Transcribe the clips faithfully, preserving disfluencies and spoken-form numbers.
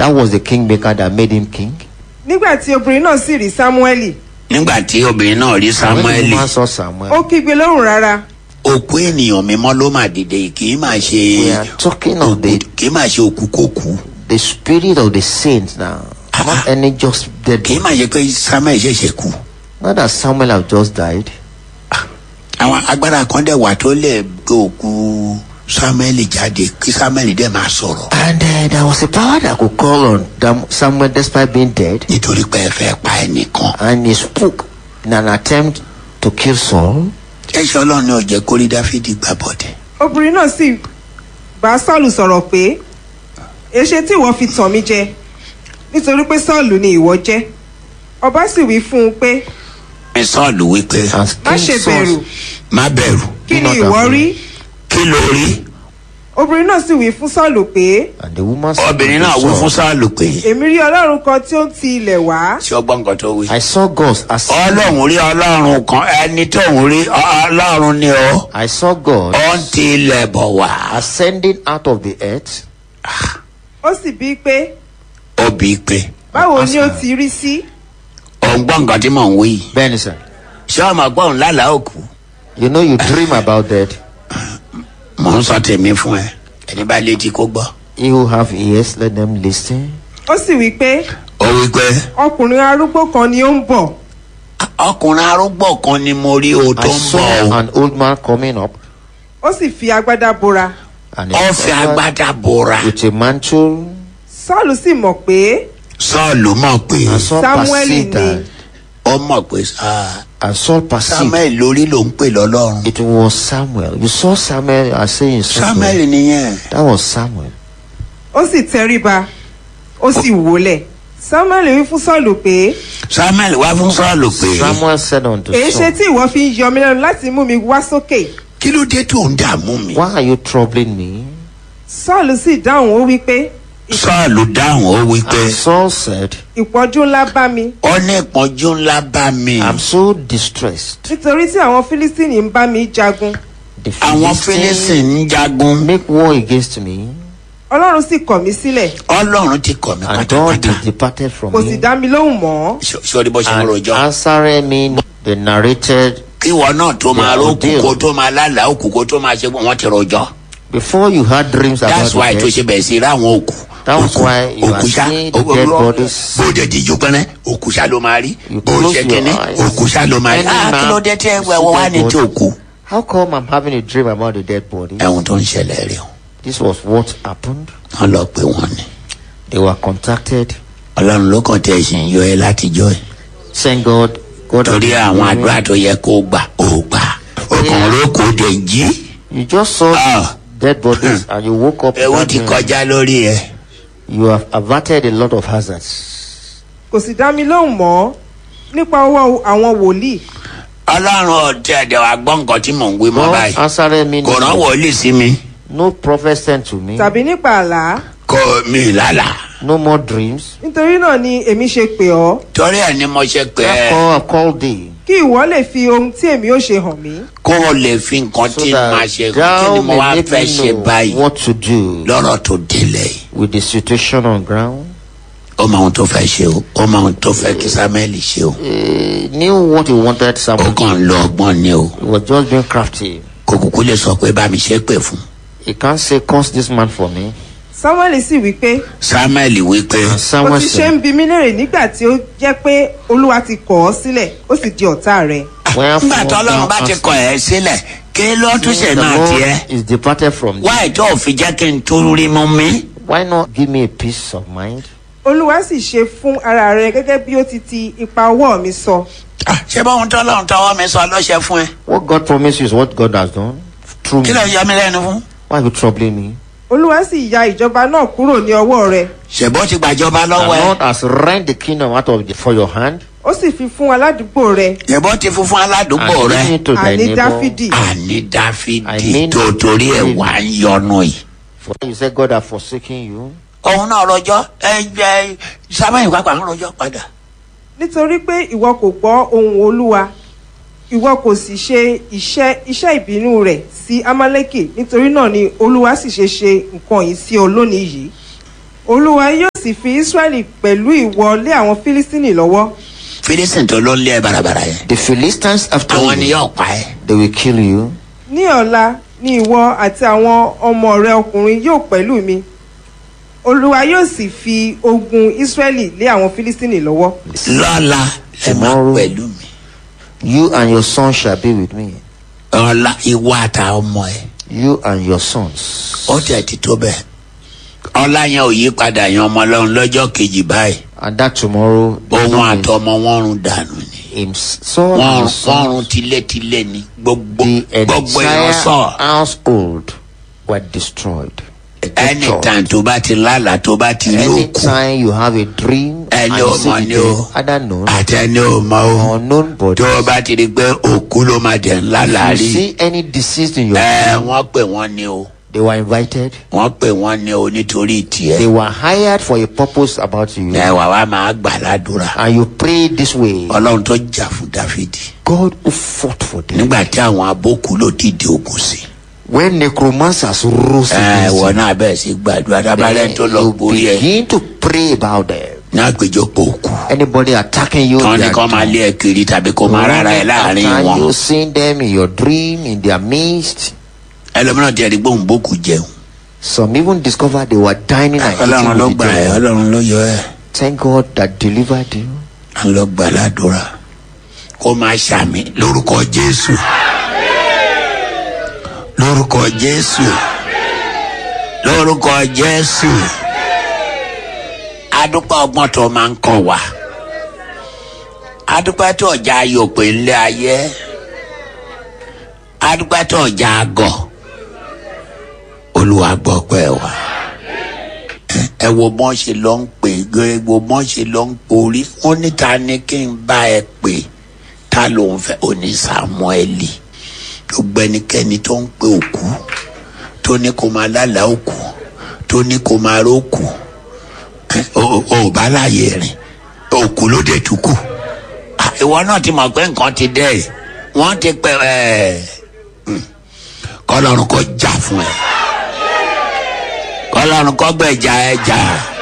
That was the kingmaker that made him king. nígbà tí obìnrin náà sì rí Sámúẹ́lì. nígbà tí obìnrin náà rí Sámúẹ́lì. When the woman saw Samuel, ó kígbe lóhùn rárá. òkú ènìyàn mímọ́ ló máa dìde kì í máa ṣe we are talking of the kì í máa ṣe òkú kókú. the spirit of the saints now. Not any just dead. kì í máa ṣe pé Samuel ṣẹ̀ṣẹ̀ kú. Not that Samuel have just died. àwọn agbára kan dẹ̀ wà tó lè gbé òkú Samuel jáde kí Samuel dẹ̀ máa sọ̀rọ̀. And uh, there was a power that could call on Dam- Samuel despite being dead. nítorí pé ẹ fẹ́ pa ẹnìkan. And he spoke in an attempt to kill Saul. ẹ̀ṣọ́ ọlọ́run ni ó jẹ́ kó rí Dáfídì gbà bọ̀dẹ̀. obìnrin náà sì bá Sọ́ọ̀lù sọ̀rọ̀ pé èṣe tí ìwọ fi tàn mí jẹ nítorí pé Sọ́ọ̀lù ni ìwọ jẹ́. ọba sì wí fún un pé ẹ Sọ́ọ̀lù wípé And má King ṣe Saul- bẹ̀rù má bẹ̀rù kí ni not ìwọ afraid. rí. kí ló rí. obìnrin náà sì wí fún Sọ́ọ̀lù pé And the woman said obìnrin to náà wí fún Saul, Sọ́ọ̀lù pé èmi rí Ọlọ́run kan tí ó ń ti ilẹ̀ wá. ṣé ọgbọ́n nǹkan tó wí. I saw God as ọlọ́run rí ọlọ́run kan ẹni tó ń rí ọlọ́run ni ó. I saw God ó ń ti ilẹ̀ bọ̀ wá. ascending out of the earth. ó sì bíi pé ó bí i pé báwo ni ó ti rí sí. òun gbọ́ nǹkan tí mò ń wí. Benison, ṣé ọmọ gbọ́n lálàá òkú. you know you dream about that. mò ń sọ tèmi fún ẹ ẹni bá létí kó gbọ́. He who have ears, let them listen. ó sì wí pé ó wí pé ọkùnrin arúgbó kan ni ó ń bọ̀. ọkùnrin arúgbó kan ni mo rí o tó I ń bọ̀ saw o. an old man coming up, ó sì fi agbádá bora. and ó fi agbádá bora. with a mantle. Sọ́ọ̀lù sì mọ̀ pé Sọ́ọ̀lù mọ̀ pé And Saul Samuel perceived ni. that. ó mọ̀ pé ah, And Saul perceived Samuel lórí ló ń pè lọ́lọ́run. it was Samuel. You saw Samuel as saying Samuel Samuel. nìyẹn. That was Samuel. ó sì tẹríba ó sì wólẹ̀. Samuel wí fún Sọ́ọ̀lù pé Samuel wá fún Sọ́ọ̀lù pé Samuel said unto èéṣe Saul, tí ìwọ fi ń yọ mí lẹ́nu láti mú mi wá sókè. kí ló dé tó ń dààmú mi. why are you troubling me? Sọ́ọ̀lù sì dáhùn ó wí pé Sọ́ọ̀lù dáhùn ó wí pé And Saul said, ìpọ́njú ńlá bá mi ó ní ìpọ́njú ńlá bá mi. I'm so distressed. nítorí tí àwọn Fílístínì ń bá mi jagun. The àwọn Philistines Fílísítì ń jagun. make war against me, Ọlọ́run sì kọ̀ mí sílẹ̀ Ọlọ́run ti kọ̀ mí and God pátápátá. is departed from kò sì me. dá mi lóhùn mọ́. sọ́ọ́dí bó ṣe ń And rojọ́. answering me, they narrated, kí wọn náà tó máa Yeah, rókù deal. kó tó máa lálàá òkú kó tó máa ṣe wọn ti rojọ́. before you had dreams about that's the why tó dead, ṣe bẹ̀rẹ̀ sí ráwọn òkú. That's òkú why you are òkú ṣá seeing the dead bodies. bó jẹ jíjú pẹ́rẹ́ òkú ṣá ló máa rí. You bó close ṣe your kíní eyes. òkú ṣá ló máa rí. Any ah man kí ló dé tí ẹ see wọ wá dead ní tí body. òkú. How come I'm having a dream about the dead body? ẹ̀hún tó ń ṣẹlẹ̀ rí o. This was what happened. wọ́n lọ pé wọ́n ní. They were contacted, Ọlọ́run ló kàn tẹ̀ ṣì ń yọ ẹ látijọ́ ẹ̀. saying God, God. torí has àwọn given me- àdúrà tó yẹ kó gbà ó gbà. ọkàn ló kó dé jí. You just saw Ah. dead bodies and you woke up. ewu that ti dream. kọjá lórí ẹ. You have averted a lot of hazards. kò sì dá mi lóhùn mọ́ nípa ọwọ́ àwọn wòlíì. Ọlọ́run ọ̀tẹ̀ ẹ̀dẹ̀ wa gbọ́ nǹkan tí mò ń wí mọ́ God báyìí. answered me. kò rán No, wòlíì sí mi. no prophet sent to me. tàbí nípa àlá. kò mí lálàá. No more dreams. nítorí náà ni èmi ṣe pè ọ́ torí ẹ̀ ni mo ṣe pé Therefore, I called thee, kí ìwọ lè fi ohun tí èmi ó ṣe hàn mí. kó o lè fi nǹkan so tí máa that ṣe kí ni thou mo may wá make fẹ́ me ṣe know báyìí what to do lọ́rọ̀ tó délẹ̀ yìí. with the situation on ground. ó mọ ohun tó fẹ́ ṣe o ó mọ ohun tó fẹ́ kí Samuel ṣe o. He knew what he wanted ó Samuel. kàn ń lo ọgbọ́n ni o. He was just being crafty. kò kúkú lè sọ pé bá mi ṣe pè fún. He can't say, curse this man for me. Samuel sì wí pé Samuel wí pé And ó Samuel ti ṣe said, ń bi mí léèrè nígbà tí ó jẹ́ pé Olúwa ti kọ̀ ọ́ sílẹ̀ ó sì di ọ̀tá rẹ̀. wherefore nígbà tó Ọlọ́run thou bá ti hast- kọ̀ ẹ́ sílẹ̀ kí ló tún ṣe the náà Lord tiẹ̀. is departed from thee. wáyé tó ò fi jẹ́ kí n tún rí mú mi. Why not give me a peace of mind? Olúwa sì ṣe fún ara rẹ̀ gẹ́gẹ́ bí ó ti ti ipa ọwọ́ mi sọ. Ah, ṣé báwọn tó Ọlọ́run tọwọ́ mi sọ ló ṣe fún ẹ. What God promised is what God has done through kí me. ló yọ mí lẹ́nu fún. Why are you troubling me? Olúwa sì ya ìjọba náà kúrò ní ọwọ́ rẹ̀. ṣèbó ti gbàjọba The lọ́wọ́ ẹ. Lord has rent the kingdom out of the, for your hand ó sì fi fún aládùúgbò rẹ̀ ṣèbó ti fún fún aládùúgbò and rẹ. given it to thy àní neighbor. Dáfídì. àní I Dáfídì mean- tó torí ẹ̀ wá ń yọnu yìí. For you said God has forsaken you. òun náà rọjọ́ ẹ jẹ Samuel pàápàá ń rọjọ́ padà. nítorí pé ìwọ kò gbọ́ ohùn Olúwa ìwọ kò sì ṣe iṣẹ́ iṣẹ́ ìbínú rẹ̀ sí Amálẹ́kì nítorí náà ni Olúwa sì ṣe ṣe nǹkan yìí sí ọ lónìí yìí. olúwa yóò sì fi Ísírẹ́lì pẹ̀lú ìwọ lé àwọn Fílístínì lọ́wọ́. Philistine tó ló ń lé ẹ barabara yẹn. The Philistines after àwọn ni you, yóò pa ẹ. they will kill you. Ní ọ̀la ni ìwọ àti àwọn ọmọ rẹ ọkùnrin yóò pẹ̀lú mi. Olúwa yóò sì fi ogun Ísírẹ́lì lé àwọn Fílístínì lọ́wọ́. lọ́la ẹ máa pẹ̀lú mi. You and your son shall be with me. ọ̀la ìwọ àtà ọmọ ẹ. You and your sons. ó tẹ̀ ti tó bẹ́ẹ̀. ọ̀la yẹn ò yí padà yan ọmọ ọlọ́run lọ́jọ́ kejì báyìí. And that tomorrow, ohun àtọmọ wọn run dànù ni. him son wọ́n and wọ́n son, run tilétilé ni. gbogbo the gbogbo èèyàn entire sọ. household were destroyed. anytime tó bá ti lálàá tó bá ti rí òkú. Anytime you have a dream and ẹni you ò see mọ̀ the ni o. dead, either known àti ẹni ò mọ̀ o. or unknown bodies, tó o bá ti rí pé òkú ló máa dẹ̀ ńlá if you láàrí. see any deceased in your ẹ dream, wọ́n pè wọ́n ní o. they were invited. wọ́n pè wọ́n ní o nítorí They tiẹ̀. were hired for a purpose about you. ẹ wà wá máa gbà ládùúrà. And you pray this way. ọlọ́run tó jà fún dáfídì. God who fought for them. nígbà tí àwọn abókù ló dìde ogun sí. When necromancers rose ẹ against wọ́n you, náà bẹ̀rẹ̀ sí gbàdúrà dábàlẹ̀ then tó lọ you borí ẹ. begin to pray about them. ní àpéjọpọ̀ òkú. Anybody attacking you, tán they ní are kán máa down. lé ẹ kiri tàbí kó máa rárá ẹ láàrin After wọn. you seeing them in your dream, in their midst, ẹlòmíràn ti ẹ̀rí gbóhùn bókù jẹun. some even discovered they were dining and ọlọ́run ló eating with gbà ẹ the dead. ọlọ́run ló yọ ẹ. Thank God that delivered you. à ń lọ gbà ládùúrà kó máa ṣàmì lórúkọ Jésù. lórúkọ Jésù. lórúkọ Jésù. adúpẹ́ ọgbọ́n tó máa ń kọ́ wa. adúpẹ́ tó ọjà ayò pé ńlẹ̀ ayé. adúpẹ́ tó ọjà àgọ̀. Olúwa gbọ́ pẹ́ wa. ẹ wo bọ́n ṣe lọ ń pè é wo bọ́n ṣe lọ ń porí. wọ́n níta ni kí n bá ẹ pè ta ló ń fẹ́ oní Sámúẹ́lì. gbogbo ẹnikẹ́ni tó ń pe òkú tó ní kó máa lálàá òkú tó ní kó máa rókù ò bá láàyè rìn òkú ló dé tukù. ìwọ náà ti mọ̀ pé nǹkan ti dẹ́ ẹ̀ wọ́n ti pẹ́ ẹ̀ kọ́lọ́run kó jà fún ẹ kọ́lọ́run kó gbẹ̀jà ẹ jà.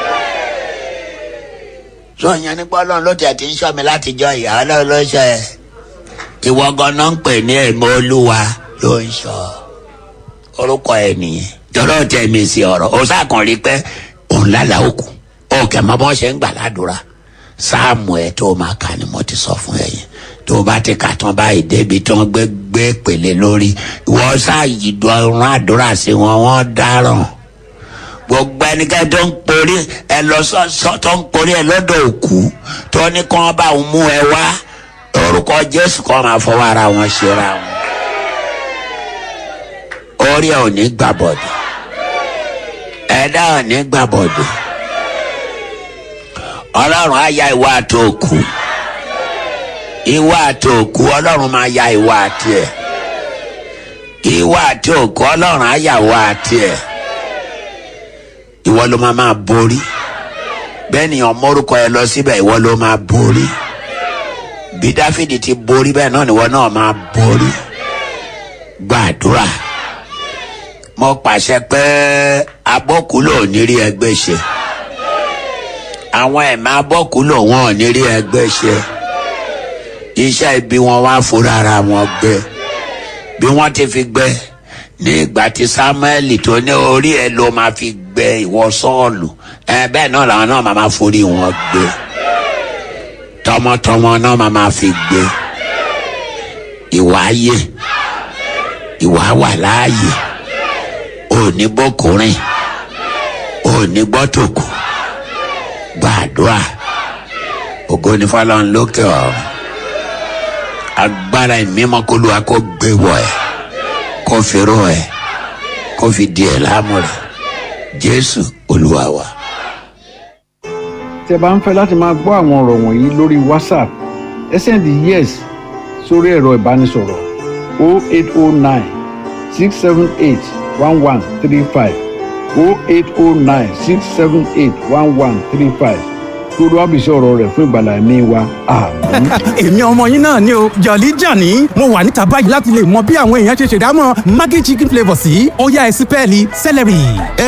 sọ yẹn ní pọ́lọ́run ló tiẹ̀ ti ń sọ mi látijọ́ ìyá ọlọ́run ló sọ ẹ ìwọ ganan ń pè ní ẹ̀mọ́ olúwa ló ń sọ orúkọ ẹ nìyẹn jọ̀rọ̀ tẹ̀ mí sí ọ̀rọ̀ ó sàkàn rí pé òun lálàá òkú òkè mọ́ bọ́n ṣe ń gbà ládùúrà sáàmù ẹ tó máa kà ni mo ti sọ fún ẹ yẹn tó bá ti kà tán báyìí débi tí wọ́n gbé gbé pèlè lórí ìwọ sáàyè dọ̀rùn àdúrà sí wọn wọ́n dáràn gbogbo ẹnikẹ́ni tó ń porí ẹ lọ sọ tó ń porí ẹ lọ́dọ̀ òkú tó ní kí wọ́n bá òun mú ẹ wá orúkọ Jésù kọ́ máa fọwọ́ ara wọn ṣera wọn orí ẹ ò ní gbàbọ̀dọ̀ ẹ̀dá ò ní gbàbọ̀dọ̀ ọlọ́run á ya ìwà àti òkú ìwà àti òkú ọlọ́run máa ya ìwà àti ẹ̀ ìwà àti òkú ọlọ́run á ya ìwà àti ẹ̀ ìwọ ló máa máa borí bẹ́ẹ̀ ni ọmọ orúkọ ẹ lọ síbẹ̀ ìwọ ló máa borí bí Dáfídì ti borí bẹ́ẹ̀ náà níwọ náà máa borí gbàdúrà mo pàṣẹ pé abọ́kúlò ò ní rí ẹgbẹ́ ṣe àwọn ẹ̀mí abọ́kúlò wọn ò ní rí ẹgbẹ́ ṣe iṣẹ́ ibi wọn wá fúnra ara wọn gbé bí wọ́n ti fi gbé ní ìgbà tí Sámúẹ́lì tó ní orí ẹ ló máa fi gbé ìwọ Sọ́ọ̀lù ẹ bẹ́ẹ̀ náà làwọn náà máa máa forí wọn gbé tọmọtọmọ náà máa máa fi gbé ìwà ayé ìwà wà láàyè òní bọ́kùnrin òní gbọ́tòkù gbàdúrà ògo ní fọlọ́n lókè ọ̀run agbára ìmímọ́ kó lu akó gbé wọ̀ ẹ́ kó fi ró ẹ́ kó fi di ẹ̀ láàmú rẹ̀ Jésù Olúwa wa. tí ẹ bá ń fẹ́ láti máa gbọ́ àwọn ọ̀rọ̀ wọ̀nyí lórí WhatsApp ẹ sẹ́ndì yes sórí ẹ̀rọ ìbánisọ̀rọ̀ oh eight oh nine six seven eight one one three five oh eight oh nine six seven eight one one three five kí olúwa bùsí ọ̀rọ̀ rẹ̀ fún ìgbàlà ẹ̀mí wa àmín. èmi ọmọ yín náà ni o jọ̀lí jàní mo wà níta báyìí láti lè mọ bí àwọn èèyàn ṣe ṣèdámọ̀ maggi chicken flavour sí ó yá ẹ sí pẹ́ẹ́lí celery.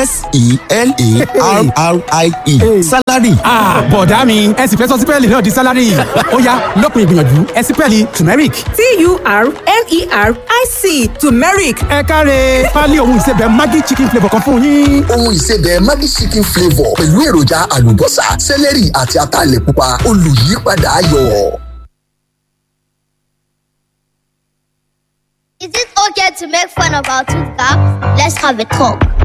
s-e-l-a-r-r-i-e salary. bọ̀dá mi ẹ sì fẹ́ sọ sí pẹ́ẹ́lì náà di salary ó yá lópin ìgbìyànjú ẹ sí pẹ́ẹ́lì turmeric. t-u-r-m-e-r-i-c turmeric. ẹ káre pálí ohun ìsebẹ̀ maggi chicken flavour kan fún yín. ohun ìsebẹ̀ maggi chicken flavour pẹ̀lú èròjà àlùbọ́sà sẹ́lẹ̀rì àti ataalẹ̀ pupa olùyípadà ayọ̀. Is it okay to make fun of our tooth gap? Let's have a talk.